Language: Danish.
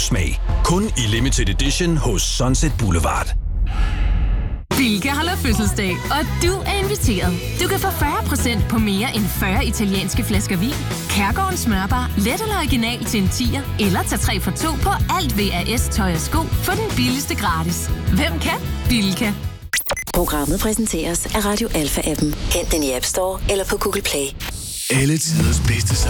smag. Kun i limited edition hos Sunset Boulevard. Bilka holder fødselsdag, og du er inviteret. Du kan få 40% på mere end 40 italienske flasker vin, Kærgårdens smørbar, let eller original til en 10'er, eller tag 3 for 2 på alt VAS tøj og sko for den billigste gratis. Hvem kan? Bilka. Programmet præsenteres af Radio Alpha-appen. Hent den i App Store eller på Google Play. Alle tiders bedste